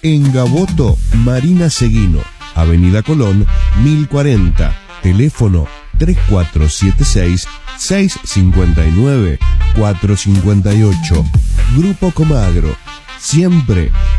En Gaboto, Marina Seguino, Avenida Colón, 1040, teléfono 3476-659-458. Grupo Comagro, siempre